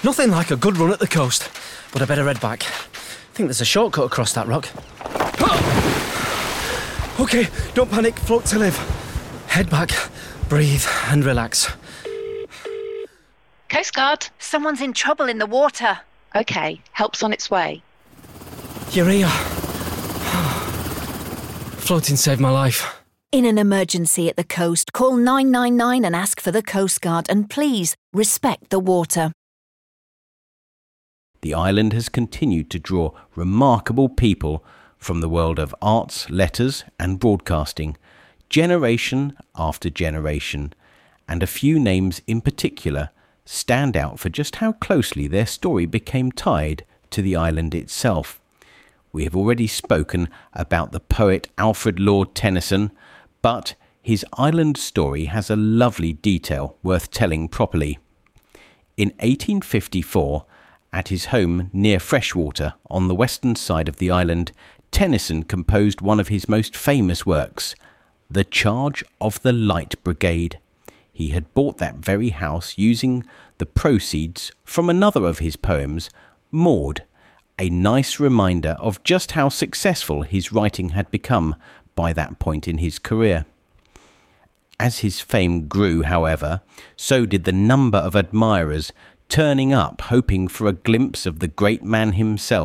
Nothing like a good run at the coast, but I better head back. I think there's a shortcut across that rock. OK, don't panic, float to live. Head back, breathe and relax. Coast Guard. Someone's in trouble in the water. OK, help's on its way. You're here. Floating saved my life. In an emergency at the coast, call 999 and ask for the Coast Guard, and please respect the water. The island has continued to draw remarkable people from the world of arts, letters and broadcasting, generation after generation, and a few names in particular stand out for just how closely their story became tied to the island itself. We have already spoken about the poet Alfred Lord Tennyson, but his island story has a lovely detail worth telling properly. In 1854, at his home near Freshwater on the western side of the island, Tennyson composed one of his most famous works, The Charge of the Light Brigade. He had bought that very house using the proceeds from another of his poems, Maud, a nice reminder of just how successful his writing had become by that point in his career. As his fame grew, however, so did the number of admirers turning up hoping for a glimpse of the great man himself.